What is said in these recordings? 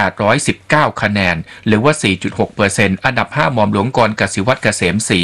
819 คะแนนหรือว่า 4.6% อันดับ 5 หม่อมหลวงกรกสิวัตรเกษมศรี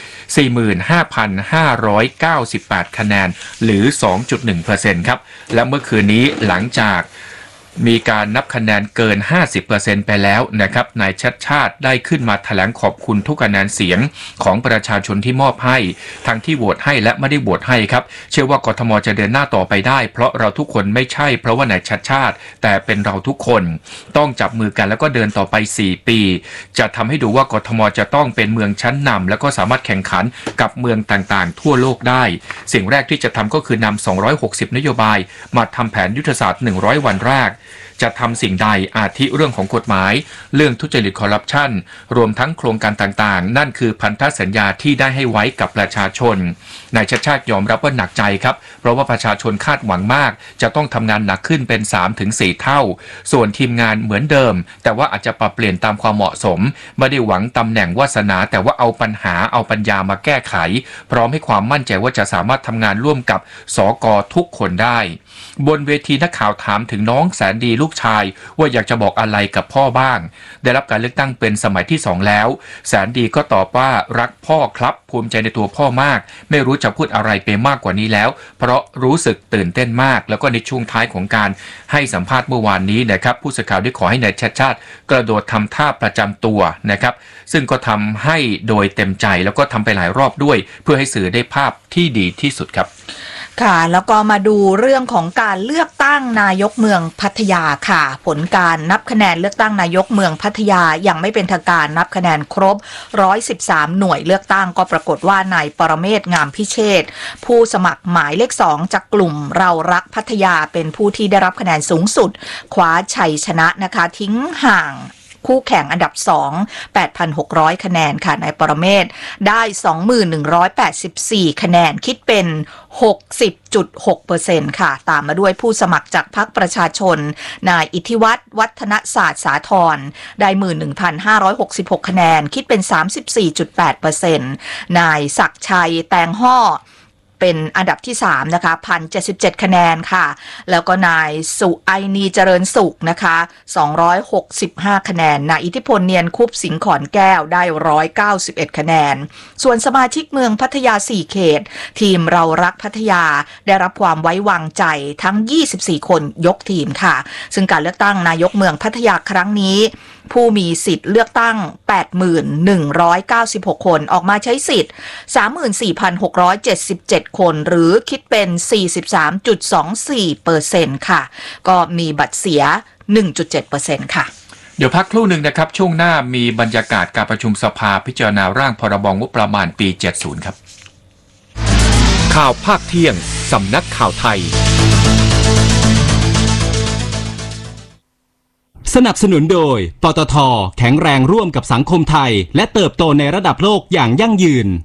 45,598 คะแนนหรือ 2.1% ครับและเมื่อคืนนี้หลังจากมีการนับคะแนนเกิน 50% ไปแล้วนะครับนายชัชชาติได้ขึ้นมาแถลงขอบคุณทุกคะแนนเสียงของประชาชนที่มอบให้ทั้งที่โหวตให้และไม่ได้โหวตให้ครับเชื่อว่ากทมจะเดินหน้าต่อไปได้เพราะเราทุกคนไม่ใช่เพราะว่านายชัชชาติแต่เป็นเราทุกคนต้องจับมือกันแล้วก็เดินต่อไป4ปีจะทำให้ดูว่ากทมจะต้องเป็นเมืองชั้นนำแล้วก็สามารถแข่งขันกับเมืองต่างๆทั่วโลกได้สิ่งแรกที่จะทำก็คือนำ260นโยบายมาทำแผนยุทธศาสตร์100วันแรกจะทำสิ่งใดอาทิเรื่องของกฎหมายเรื่องทุจริตคอร์รัปชันรวมทั้งโครงการต่างๆนั่นคือพันธสัญญาที่ได้ให้ไว้กับประชาชนนายชัชชาติยอมรับว่าหนักใจครับเพราะว่าประชาชนคาดหวังมากจะต้องทำงานหนักขึ้นเป็น 3-4 เท่าส่วนทีมงานเหมือนเดิมแต่ว่าอาจจะปรับเปลี่ยนตามความเหมาะสมไม่ได้หวังตำแหน่งวาสนาแต่ว่าเอาปัญหาเอาปัญญามาแก้ไขพร้อมให้ความมั่นใจว่าจะสามารถทำงานร่วมกับสก.ทุกคนได้บนเวทีนักข่าวถามถึงน้องแสนดีลูกชายว่าอยากจะบอกอะไรกับพ่อบ้างได้รับการเลือกตั้งเป็นสมัยที่2แล้วแสนดีก็ตอบว่ารักพ่อครับภูมิใจในตัวพ่อมากไม่รู้จะพูดอะไรไปมากกว่านี้แล้วเพราะรู้สึกตื่นเต้นมากแล้วก็ในช่วงท้ายของการให้สัมภาษณ์เมื่อวานนี้นะครับผู้สื่อข่าวได้ขอให้นายชัชชาติกระโดดทำท่าประจำตัวนะครับซึ่งก็ทำให้โดยเต็มใจแล้วก็ทำไปหลายรอบด้วยเพื่อให้สื่อได้ภาพที่ดีที่สุดครับค่ะแล้วก็มาดูเรื่องของการเลือกตั้งนายกเมืองพัทยาค่ะผลการนับคะแนนเลือกตั้งนายกเมืองพัทยายังไม่เป็นทางการนับคะแนนครบ113หน่วยเลือกตั้งก็ปรากฏว่านายปรเมศงามพิเชษฐ์ผู้สมัครหมายเลข2จากกลุ่มเรารักพัทยาเป็นผู้ที่ได้รับคะแนนสูงสุดคว้าชัยชนะนะคะทิ้งห่างคู่แข่งอันดับ2 8,600 คะแนนค่ะนายปรเมศได้ 2184 คะแนนคิดเป็น 60.6% ค่ะตามมาด้วยผู้สมัครจากพรรคประชาชนนายอิทธิวัฒน์วัฒนศาสตร์สาธรได้ 11,566 คะแนนคิดเป็น 34.8% นายศักดิ์ชัยแตงห่อเป็นอันดับที่3นะคะ 1,077 คะแนนค่ะแล้วก็นายสุไอนีเจริญสุขนะคะ265คะแนนนายอิทธิพลเนียนคุปสิงห์ขอนแก้วได้191คะแนนส่วนสมาชิกเมืองพัทยา4เขตทีมเรารักพัทยาได้รับความไว้วางใจทั้ง24คนยกทีมค่ะซึ่งการเลือกตั้งนายกเมืองพัทยาครั้งนี้ผู้มีสิทธิ์เลือกตั้ง 81,196 คนออกมาใช้สิทธิ์ 34,677 คนหรือคิดเป็น 43.24% ค่ะก็มีบัตรเสีย 1.7% ค่ะเดี๋ยวพักครู่หนึ่งนะครับช่วงหน้ามีบรรยากาศการประชุมสภาพิจารณาร่างพรบงบประมาณปี 70 ครับข่าวภาคเที่ยงสำนักข่าวไทยสนับสนุนโดยปตท.แข็งแรงร่วมกับสังคมไทยและเติบโตในระดับโลกอย่างยั่งยืน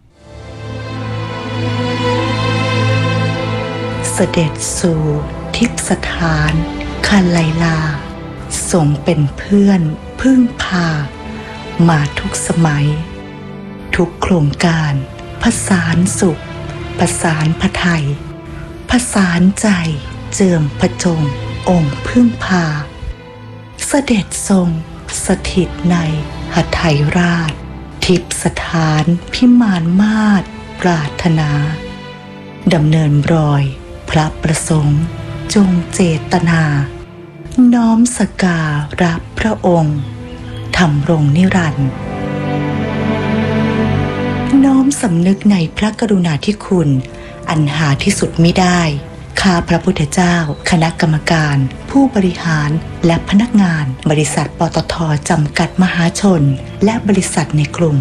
เสด็จสู่ทิพสถานคันไลลาทรงเป็นเพื่อนพึ่งพามาทุกสมัยทุกโครงการผสานสุขผสานพระไทยผสานใจเจิมพระจงองค์พึ่งพาเสด็จทรงสถิตในหทัยราชทิพสถานพิมานมาศปรารถนาดำเนินรอยพระประสงค์จงเจตนาน้อมสการะพระองค์ทำรงนิรันดร์น้อมสำนึกในพระกรุณาธิคุณอันหาที่สุดมิได้ข้าพระพุทธเจ้าคณะกรรมการผู้บริหารและพนักงานบริษัทปตท.จำกัดมหาชนและบริษัทในกลุ่ม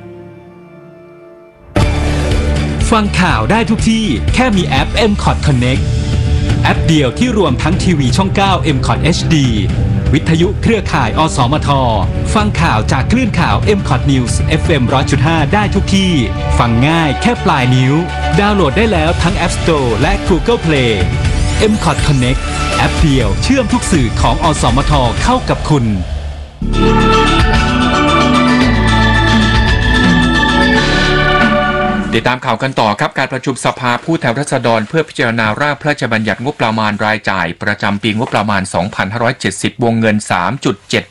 ฟังข่าวได้ทุกที่แค่มีแอป MCOT Connect แอปเดียวที่รวมทั้งทีวีช่อง 9 MCOT HD วิทยุเครือข่ายอสมทฟังข่าวจากคลื่นข่าว MCOT News FM 100.5 ได้ทุกที่ฟังง่ายแค่ปลายนิ้วดาวน์โหลดได้แล้วทั้ง App Store และ Google Play MCOT Connect แอปเดียวเชื่อมทุกสื่อของอสมทเข้ากับคุณติดตามข่าวกันต่อครับการประชุมสภาผู้แทนราษฎรเพื่อพิจารณาร่างพระราชบัญญัติงบประมาณรายจ่ายประจำปีงบประมาณ 2570 วงเงิน